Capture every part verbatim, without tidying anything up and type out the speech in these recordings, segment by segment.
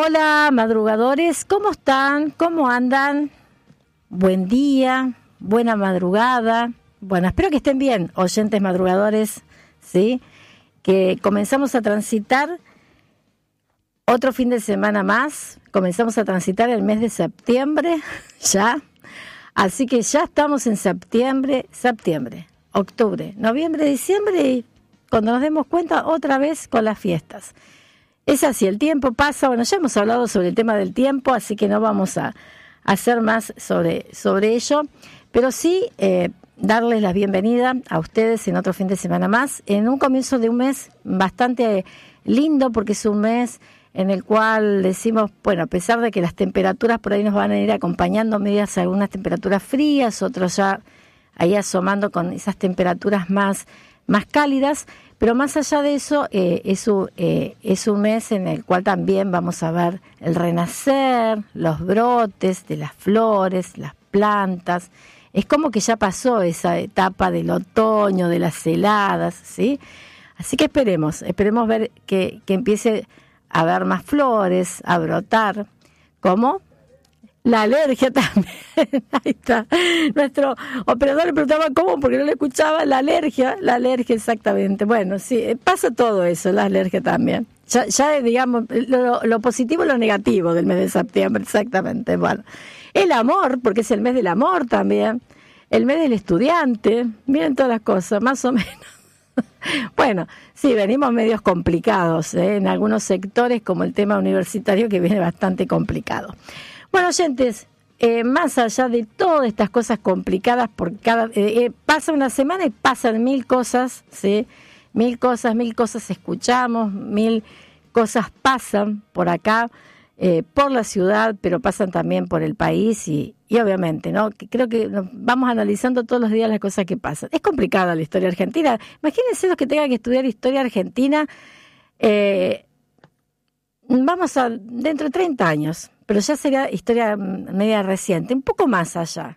Hola, madrugadores, ¿cómo están? ¿Cómo andan? Buen día, buena madrugada. Bueno, espero que estén bien, oyentes madrugadores, ¿sí? Que comenzamos a transitar otro fin de semana más. Comenzamos a transitar el mes de septiembre, ya. Así que ya estamos en septiembre, septiembre, octubre, noviembre, diciembre y cuando nos demos cuenta otra vez con las fiestas. Es así, el tiempo pasa. Bueno, ya hemos hablado sobre el tema del tiempo, así que no vamos a hacer más sobre, sobre ello, pero sí eh, darles la bienvenida a ustedes en otro fin de semana más, en un comienzo de un mes bastante lindo, porque es un mes en el cual decimos, bueno, a pesar de que las temperaturas por ahí nos van a ir acompañando, medias algunas temperaturas frías, otros ya ahí asomando con esas temperaturas más, más cálidas, pero más allá de eso, eh, es, un, eh, es un mes en el cual también vamos a ver el renacer, los brotes de las flores, las plantas. Es como que ya pasó esa etapa del otoño, de las heladas, ¿sí? Así que esperemos, esperemos ver que, que empiece a haber más flores, a brotar. ¿Cómo? La alergia también. Ahí está. Nuestro operador le preguntaba cómo, porque no le escuchaba. La alergia, la alergia exactamente. Bueno, sí, pasa todo eso, la alergia también. Ya, ya digamos, lo, lo positivo y lo negativo del mes de septiembre, exactamente. Bueno, el amor, porque es el mes del amor también. El mes del estudiante. Miren todas las cosas, más o menos. Bueno, sí, venimos medios complicados, ¿eh? En algunos sectores, como el tema universitario, que viene bastante complicado. Bueno, oyentes, eh, más allá de todas estas cosas complicadas, por cada eh, eh, pasa una semana y pasan mil cosas, ¿sí? Mil cosas, mil cosas escuchamos, mil cosas pasan por acá, eh, por la ciudad, pero pasan también por el país y, y obviamente, ¿no? Que creo que nos vamos analizando todos los días las cosas que pasan. Es complicada la historia argentina. Imagínense los que tengan que estudiar historia argentina, eh, vamos a dentro de treinta años. Pero ya sería historia media reciente, un poco más allá,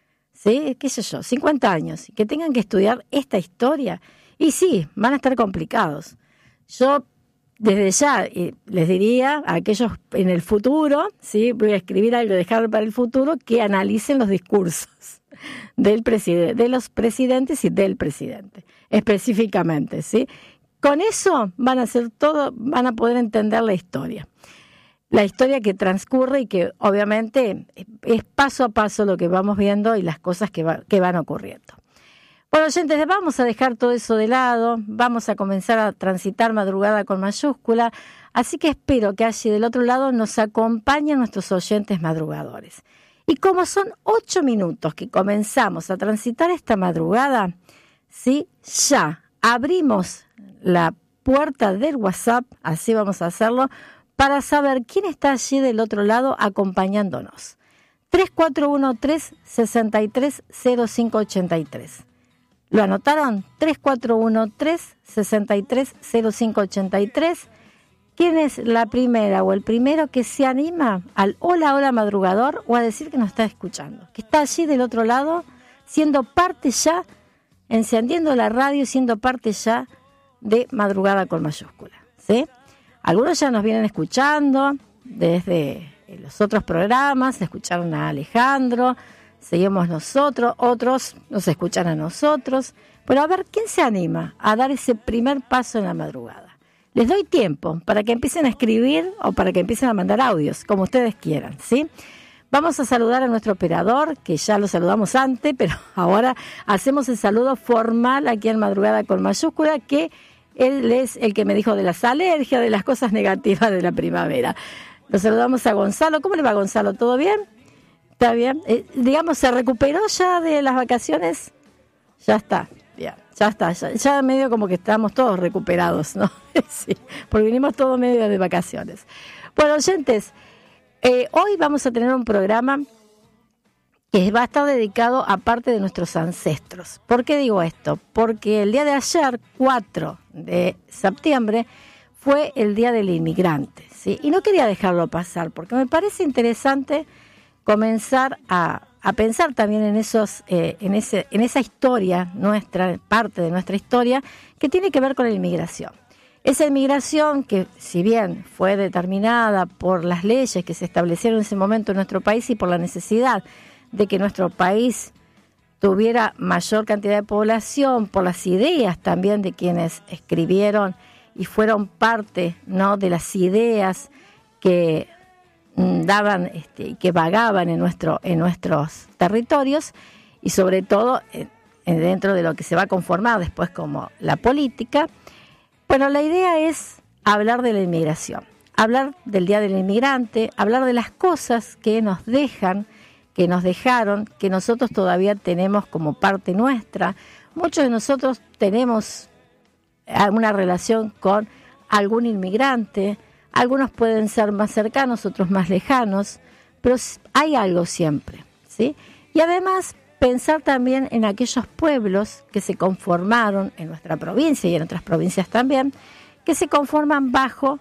¿sí? ¿Qué sé yo? cincuenta años, que tengan que estudiar esta historia. Y sí, van a estar complicados. Yo, desde ya, les diría a aquellos en el futuro, ¿sí? Voy a escribir algo, dejarlo para el futuro, que analicen los discursos del preside- de los presidentes y del presidente, específicamente, ¿sí? Con eso van a hacer todo, van a poder entender la historia. La historia que transcurre y que obviamente es paso a paso lo que vamos viendo y las cosas que, va, que van ocurriendo. Bueno, oyentes, vamos a dejar todo eso de lado, vamos a comenzar a transitar madrugada con mayúscula, así que espero que allí del otro lado nos acompañen nuestros oyentes madrugadores. Y como son ocho minutos que comenzamos a transitar esta madrugada, ¿sí? Ya abrimos la puerta del WhatsApp, así vamos a hacerlo, para saber quién está allí del otro lado acompañándonos. tres cuatro uno tres, seis tres cero cinco ocho tres. ¿Lo anotaron? tres cuatro uno tres, seis tres cero cinco ocho tres. ¿Quién es la primera o el primero que se anima al hola, hola madrugador o a decir que nos está escuchando? Que está allí del otro lado, siendo parte ya, encendiendo la radio, siendo parte ya de Madrugada con mayúscula, ¿sí? Algunos ya nos vienen escuchando desde los otros programas, escucharon a Alejandro, seguimos nosotros, otros nos escuchan a nosotros. Pero a ver, ¿quién se anima a dar ese primer paso en la madrugada? Les doy tiempo para que empiecen a escribir o para que empiecen a mandar audios, como ustedes quieran, ¿sí? Vamos a saludar a nuestro operador, que ya lo saludamos antes, pero ahora hacemos el saludo formal aquí en Madrugada con mayúscula, que él es el que me dijo de las alergias, de las cosas negativas de la primavera. Lo saludamos a Gonzalo. ¿Cómo le va, Gonzalo? ¿Todo bien? ¿Está bien? Eh, digamos, ¿se recuperó ya de las vacaciones? Ya está, ya, ya está. Ya, ya medio como que estamos todos recuperados, ¿no? Sí, porque vinimos todos medio de vacaciones. Bueno, oyentes, eh, hoy vamos a tener un programa que va a estar dedicado a parte de nuestros ancestros. ¿Por qué digo esto? Porque el día de ayer, cuatro de septiembre, fue el Día del Inmigrante, ¿sí? Y no quería dejarlo pasar, porque me parece interesante comenzar a, a pensar también en esos, eh, en ese, en esa historia nuestra, parte de nuestra historia, que tiene que ver con la inmigración. Esa inmigración que, si bien fue determinada por las leyes que se establecieron en ese momento en nuestro país y por la necesidad de que nuestro país tuviera mayor cantidad de población, por las ideas también de quienes escribieron y fueron parte, ¿no?, de las ideas que mm, daban, este, que vagaban en nuestro, en nuestros territorios, y sobre todo eh, dentro de lo que se va a conformar después como la política. Bueno, la idea es hablar de la inmigración, hablar del Día del Inmigrante, hablar de las cosas que nos dejan, que nos dejaron, que nosotros todavía tenemos como parte nuestra. Muchos de nosotros tenemos alguna relación con algún inmigrante, algunos pueden ser más cercanos, otros más lejanos, pero hay algo siempre, ¿sí? Y además pensar también en aquellos pueblos que se conformaron en nuestra provincia y en otras provincias también, que se conforman bajo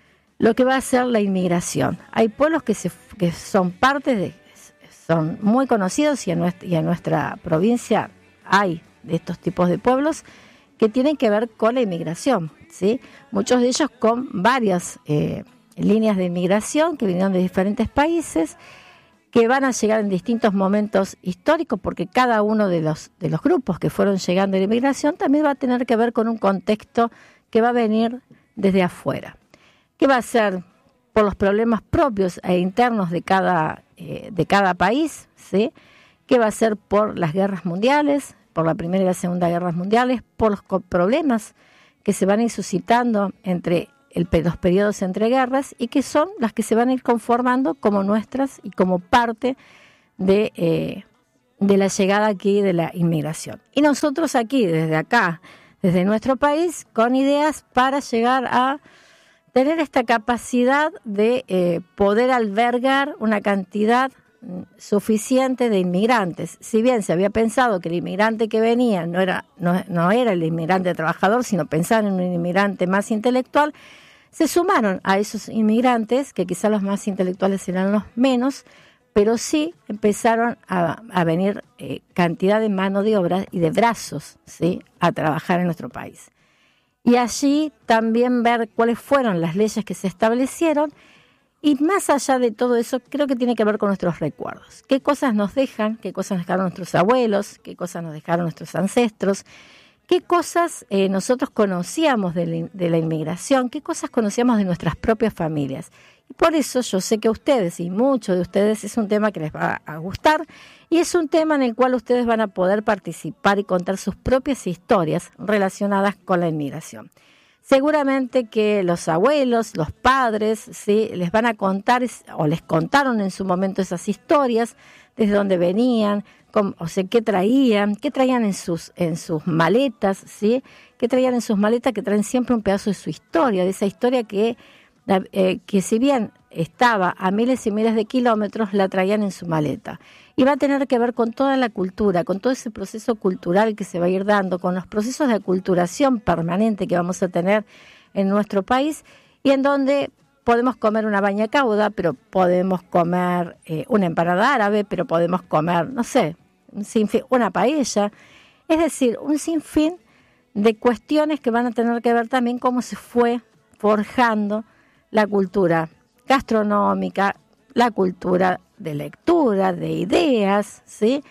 lo que va a ser la inmigración. Hay pueblos que, se, que son parte de, son muy conocidos, y en, nuestra, y en nuestra provincia hay de estos tipos de pueblos que tienen que ver con la inmigración, ¿sí? Muchos de ellos con varias eh, líneas de inmigración que vinieron de diferentes países, que van a llegar en distintos momentos históricos, porque cada uno de los, de los grupos que fueron llegando a la inmigración también va a tener que ver con un contexto que va a venir desde afuera, que va a ser por los problemas propios e internos de cada, eh, de cada país, ¿sí? Que va a ser por las guerras mundiales, por la Primera y la Segunda Guerras Mundiales, por los problemas que se van a ir suscitando entre el, los periodos entre guerras, y que son las que se van a ir conformando como nuestras y como parte de, eh, de la llegada aquí de la inmigración. Y nosotros aquí, desde acá, desde nuestro país, con ideas para llegar a tener esta capacidad de eh, poder albergar una cantidad suficiente de inmigrantes. Si bien se había pensado que el inmigrante que venía no era, no, no era el inmigrante trabajador, sino pensar en un inmigrante más intelectual, se sumaron a esos inmigrantes, que quizás los más intelectuales eran los menos, pero sí empezaron a, a venir eh, cantidad de mano de obra y de brazos, ¿sí?, a trabajar en nuestro país. Y allí también ver cuáles fueron las leyes que se establecieron. Y más allá de todo eso, creo que tiene que ver con nuestros recuerdos. ¿Qué cosas nos dejan? ¿Qué cosas nos dejaron nuestros abuelos? ¿Qué cosas nos dejaron nuestros ancestros? ¿Qué cosas eh, nosotros conocíamos de la, de la inmigración? ¿Qué cosas conocíamos de nuestras propias familias? Y por eso yo sé que a ustedes, y muchos de ustedes, es un tema que les va a gustar, y es un tema en el cual ustedes van a poder participar y contar sus propias historias relacionadas con la inmigración. Seguramente que los abuelos, los padres, ¿sí?, les van a contar o les contaron en su momento esas historias, desde dónde venían, cómo, o sea, qué traían, qué traían en sus en sus maletas, ¿sí?, qué traían en sus maletas, que traen siempre un pedazo de su historia, de esa historia que, eh, que si bien estaba a miles y miles de kilómetros, la traían en su maleta. Y va a tener que ver con toda la cultura, con todo ese proceso cultural que se va a ir dando, con los procesos de aculturación permanente que vamos a tener en nuestro país, y en donde podemos comer una baña cauda, pero podemos comer eh, una empanada árabe, pero podemos comer, no sé, un sinfín, una paella. Es decir, un sinfín de cuestiones que van a tener que ver también cómo se fue forjando la cultura gastronómica, la cultura de lectura, de ideas, ¿sí?,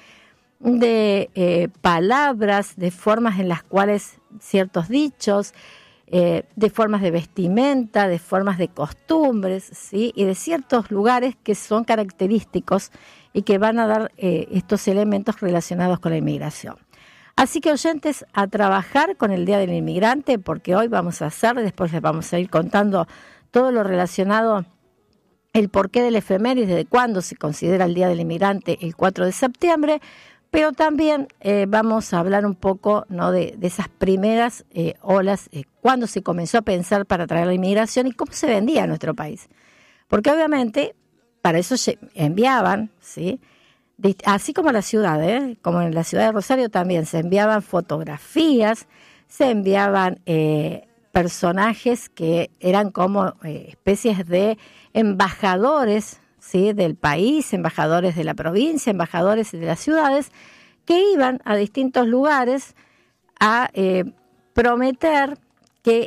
de eh, palabras, de formas en las cuales ciertos dichos, eh, de formas de vestimenta, de formas de costumbres, ¿sí?, y de ciertos lugares que son característicos y que van a dar eh, estos elementos relacionados con la inmigración. Así que, oyentes, a trabajar con el Día del Inmigrante, porque hoy vamos a hacer, después les vamos a ir contando todo lo relacionado, el porqué del efemérides, desde cuándo se considera el Día del Inmigrante, el cuatro de septiembre, pero también eh, vamos a hablar un poco, ¿no?, de, de esas primeras eh, olas, eh, cuándo se comenzó a pensar para traer la inmigración y cómo se vendía en nuestro país. Porque obviamente para eso se enviaban, ¿sí?, de, así como la ciudad, ¿eh? como en la ciudad de Rosario también, se enviaban fotografías, se enviaban eh, personajes que eran como eh, especies de embajadores, ¿sí?, del país, embajadores de la provincia, embajadores de las ciudades, que iban a distintos lugares a eh, prometer que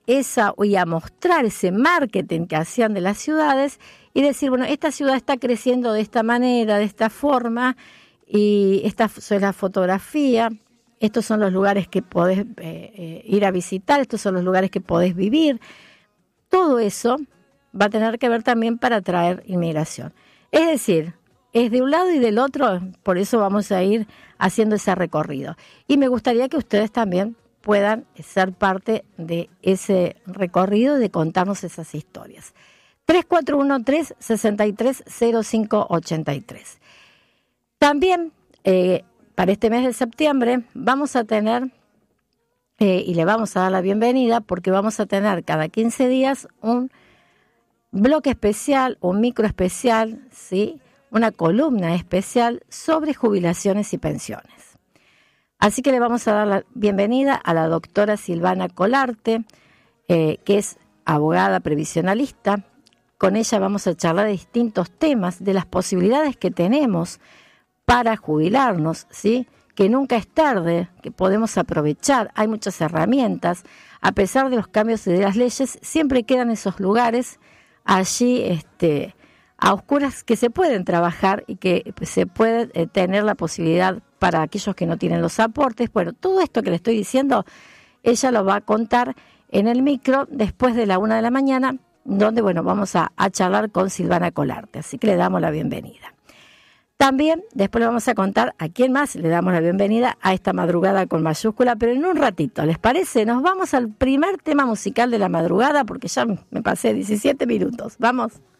esa y a mostrar ese marketing que hacían de las ciudades y decir, bueno, esta ciudad está creciendo de esta manera, de esta forma, y esta es la fotografía, estos son los lugares que podés eh, eh, ir a visitar, estos son los lugares que podés vivir. Todo eso va a tener que ver también para atraer inmigración. Es decir, es de un lado y del otro, por eso vamos a ir haciendo ese recorrido. Y me gustaría que ustedes también puedan ser parte de ese recorrido y de contarnos esas historias. tres cuatro uno tres, seis tres cero cinco ocho tres. También eh, para este mes de septiembre vamos a tener, eh, y le vamos a dar la bienvenida, porque vamos a tener cada quince días un bloque especial, un micro especial, ¿sí? Una columna especial sobre jubilaciones y pensiones. Así que le vamos a dar la bienvenida a la doctora Silvana Colarte, eh, que es abogada previsionalista. Con ella vamos a charlar de distintos temas, de las posibilidades que tenemos para jubilarnos, ¿sí? Que nunca es tarde, que podemos aprovechar. Hay muchas herramientas. A pesar de los cambios de las leyes, siempre quedan esos lugares allí este, a oscuras que se pueden trabajar y que se puede eh, tener la posibilidad para aquellos que no tienen los aportes. Bueno, todo esto que le estoy diciendo, ella lo va a contar en el micro después de la una de la mañana, donde, bueno, vamos a, a charlar con Silvana Colarte. Así que le damos la bienvenida. También después le vamos a contar a quién más le damos la bienvenida a esta madrugada con mayúscula, pero en un ratito, ¿les parece? Nos vamos al primer tema musical de la madrugada porque ya me pasé diecisiete minutos. Vamos.